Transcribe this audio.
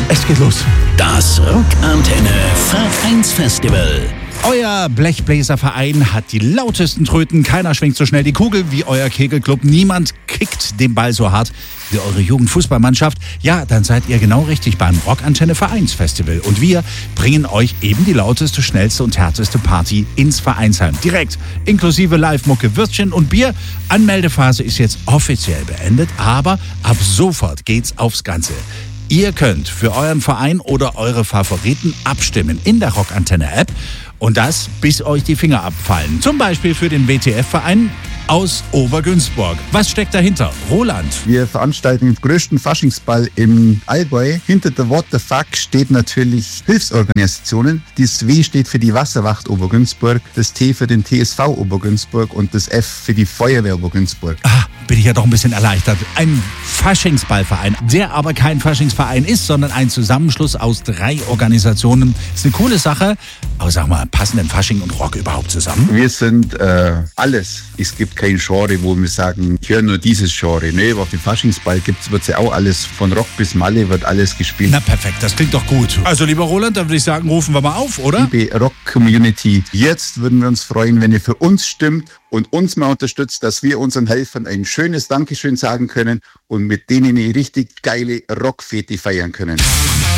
Es geht los. Das Rockantenne Vereinsfestival. Euer Blechbläserverein hat die lautesten Tröten. Keiner schwingt so schnell die Kugel wie euer Kegelclub. Niemand kickt den Ball so hart wie eure Jugendfußballmannschaft. Ja, dann seid ihr genau richtig beim Rockantenne Vereinsfestival. Und wir bringen euch eben die lauteste, schnellste und härteste Party ins Vereinsheim. Direkt, inklusive Live-Mucke, Würstchen und Bier. Anmeldephase ist jetzt offiziell beendet, aber ab sofort geht's aufs Ganze. Ihr könnt für euren Verein oder eure Favoriten abstimmen in der Rockantenne-App und das, bis euch die Finger abfallen. Zum Beispiel für den WTF-Verein aus Obergünzburg. Was steckt dahinter? Roland. Wir veranstalten den größten Faschingsball im Allgäu. Hinter der What the Fuck steht natürlich Hilfsorganisationen. Das W steht für die Wasserwacht Obergünzburg, das T für den TSV Obergünzburg und das F für die Feuerwehr Obergünzburg. Bin ich ja doch ein bisschen erleichtert. Ein Faschingsballverein, der aber kein Faschingsverein ist, sondern ein Zusammenschluss aus 3 Organisationen. Ist eine coole Sache. Aber sag mal, passen denn Fasching und Rock überhaupt zusammen? Wir sind alles. Es gibt kein Genre, wo wir sagen, ich höre nur dieses Genre. Nee, auf dem Faschingsball wird ja auch alles, von Rock bis Malle wird alles gespielt. Na perfekt, das klingt doch gut. Also lieber Roland, dann würde ich sagen, rufen wir mal auf, oder? Liebe Rock-Community, jetzt würden wir uns freuen, wenn ihr für uns stimmt und uns mal unterstützt, dass wir unseren Helfern ein schönes Dankeschön sagen können und mit denen eine richtig geile Rockfete feiern können.